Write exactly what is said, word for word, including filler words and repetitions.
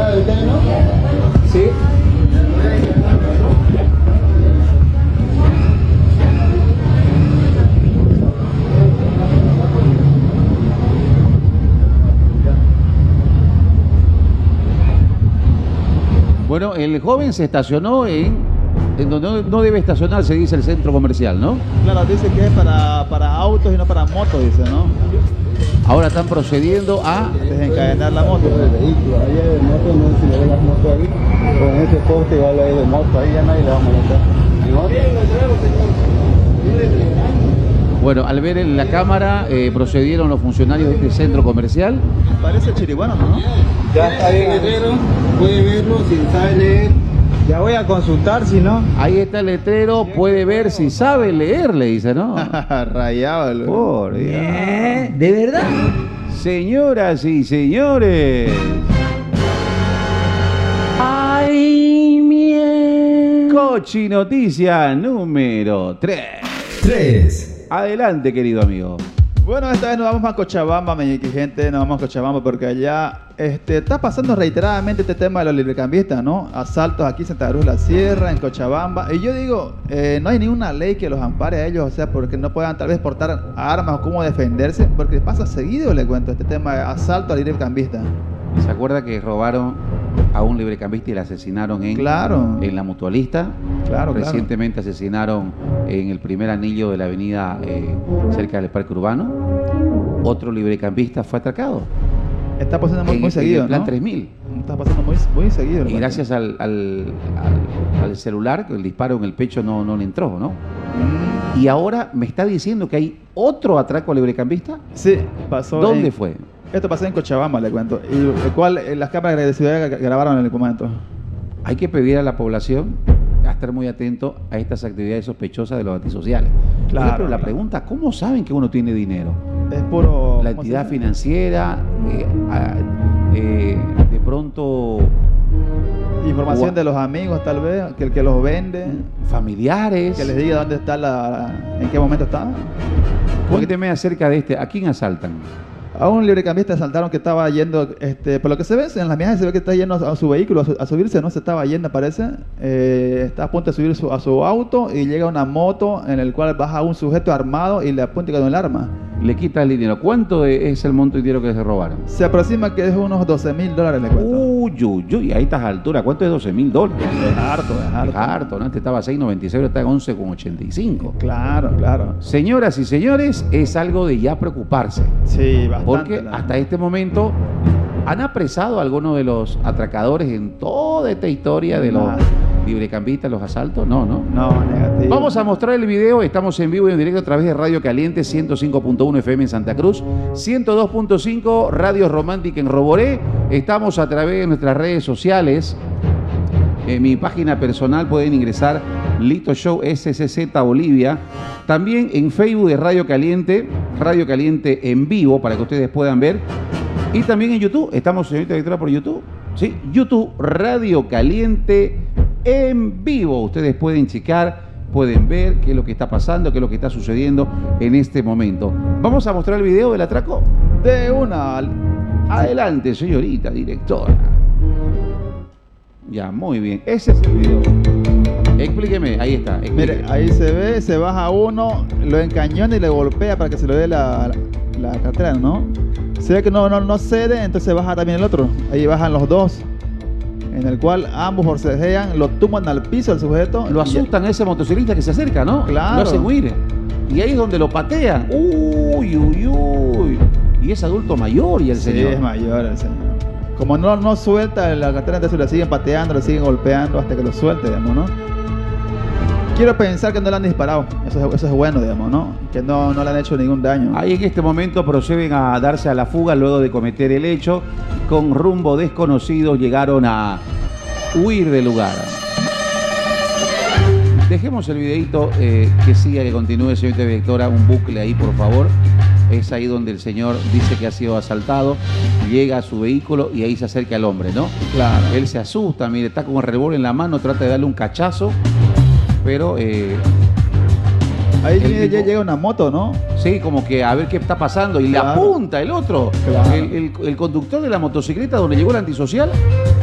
de usted, ¿no? Sí. Bueno, el joven se estacionó en, en donde no, no debe estacionarse, dice el centro comercial, ¿no? Claro, dice que es para, para autos y no para motos, dice, ¿no? Ahora están procediendo a... Desencadenar la moto. El vehículo, ahí hay de moto, no sé si le ve las motos ahí. Con ese poste igual hay de moto, ahí ya nadie le va a molestar. Bueno, al ver en la cámara, eh, procedieron los funcionarios de este centro comercial. Parece chiriguano, ¿no? Ya está ahí el letrero, puede verlo si sabe leer. Ya voy a consultar, si no. Ahí está el letrero, puede ver si sabe leer, le dice, ¿no? Rayado el... Por Dios. ¿Eh? ¿De verdad? Señoras y señores. ¡Ay, mierda! Cochi Noticia número tres. tres. Adelante, querido amigo. Bueno, esta vez nos vamos a Cochabamba, mi gente, nos vamos a Cochabamba porque allá este, está pasando reiteradamente este tema de los librecambistas, ¿no? Asaltos aquí en Santa Cruz de la Sierra, en Cochabamba. Y yo digo, eh, no hay ninguna ley que los ampare a ellos, o sea, porque no puedan tal vez portar armas o cómo defenderse, porque pasa seguido, le cuento, este tema de asalto al librecambista. ¿Se acuerda que robaron a un librecambista y le asesinaron en, Claro. en la Mutualista? Claro, Recientemente asesinaron en el primer anillo de la avenida eh, cerca del Parque Urbano. Otro librecambista fue atracado. Está pasando muy, en, muy en seguido, el plan ¿no? tres mil. Está pasando muy, muy seguido. Y le gracias al, al, al, al celular, el disparo en el pecho no, no le entró, ¿no? cuento. Y ahora me está diciendo que hay otro atraco al librecambista. Sí, pasó. ¿Dónde en- fue? Esto pasó en Cochabamba, le cuento. Y el cual eh, las cámaras de ciudad grabaron en el momento. Hay que pedir a la población a estar muy atento a estas actividades sospechosas de los antisociales. Claro, Pero la claro. pregunta, ¿cómo saben que uno tiene dinero? Es puro... La ¿cómo se entidad llama? financiera, eh, a- eh, de pronto Información Gua- de los amigos, tal vez, que el que los vende, familiares. que les diga dónde está la... en qué momento está. Cuénteme acerca de este. ¿A quién asaltan? A un librecambista asaltaron que estaba yendo, este, por lo que se ve en las imágenes se ve que está yendo a su vehículo, a, su- a subirse, no se estaba yendo, parece. Eh, está a punto de subir su- a su auto y llega una moto en el cual baja un sujeto armado y le apunta con el arma. Le quita el dinero. ¿Cuánto de- es el monto de dinero que se robaron? Se aproxima que es unos doce mil dólares, le cuento. Uy, uy, uy, a estas alturas, ¿cuánto es doce mil dólares? Es harto, es Es harto. harto, ¿no? Antes estaba seis noventa y seis, ahora está en once ochenta y cinco. Claro, claro. Señoras y señores, es algo de ya preocuparse. Sí, bastante. Porque la- hasta este momento han apresado a algunos de los atracadores en toda esta historia de los Nada. librecambistas, los asaltos. No, no. No, negativo. Vamos a mostrar el video. Estamos en vivo y en directo a través de Radio Caliente ciento cinco punto uno F M en Santa Cruz, ciento dos punto cinco Radio Romántica en Roboré. Estamos a través de nuestras redes sociales. En mi página personal pueden ingresar Lito Show S C Z Bolivia. También en Facebook de Radio Caliente, Radio Caliente en vivo para que ustedes puedan ver. Y también en YouTube. Estamos, señorita directora, por YouTube. Sí, YouTube Radio Caliente en vivo. Ustedes pueden checar, pueden ver qué es lo que está pasando, qué es lo que está sucediendo en este momento. Vamos a mostrar el video del atraco. De una. Adelante, señorita directora. Ya, muy bien. Ese es el video. Explíqueme, ahí está. Mire, explíqueme. ahí se ve, se baja uno, lo encañona y le golpea para que se le dé la, la, la cartera, ¿no? Se ve que no, no, no cede, entonces baja también el otro. Ahí bajan los dos. En el cual ambos forcejean, lo tumban al piso al sujeto. Lo y- asustan a ese motociclista que se acerca, ¿no? Claro. Lo hacen huir. Y ahí es donde lo patean. Uy, uy, uy. Y es adulto mayor y el Sí, señor. es mayor el señor. Como no, no suelta la cartera, entonces le siguen pateando, le siguen golpeando hasta que lo suelte, digamos, ¿no? Quiero pensar que no le han disparado. Eso es, eso es bueno, digamos, ¿no? Que no, no le han hecho ningún daño. Ahí en este momento proceden a darse a la fuga luego de cometer el hecho. Con rumbo desconocido llegaron a huir del lugar. Dejemos el videito eh, que siga, que continúe, señorita directora, un bucle ahí, por favor. Es ahí donde el señor dice que ha sido asaltado, llega a su vehículo y ahí se acerca el hombre, ¿no? Claro. Él se asusta, mire, está con el revólver en la mano, trata de darle un cachazo, pero eh, Ahí el viene- ya tipo- llega una moto, ¿no? sí, como que a ver qué está pasando y Claro. le apunta el otro, Claro. el, el- el conductor de la motocicleta donde llegó el antisocial,